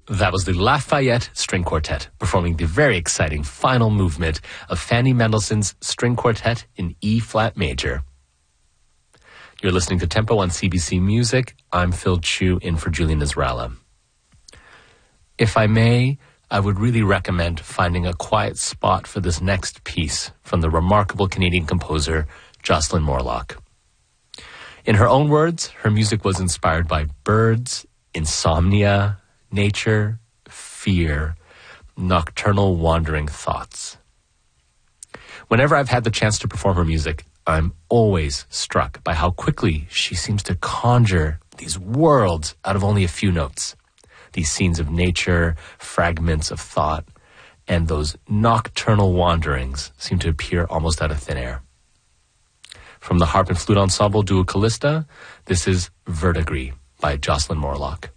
That was the Lafayette String Quartet performing the very exciting final movement of Fanny Mendelssohn's String Quartet in E-flat major. You're listening to Tempo on CBC Music. I'm Phil Chu in for Julian Israela. If I may, I would really recommend finding a quiet spot for this next piece from the remarkable Canadian composer Jocelyn Morlock. In her own words, her music was inspired by birds, insomnia, nature, fear, nocturnal wandering thoughts. Whenever I've had the chance to perform her music, I'm always struck by how quickly she seems to conjure these worlds out of only a few notes. These scenes of nature, fragments of thought, and those nocturnal wanderings seem to appear almost out of thin air. From the harp and flute ensemble Duo Callista, this is Verdigris by Jocelyn Morlock.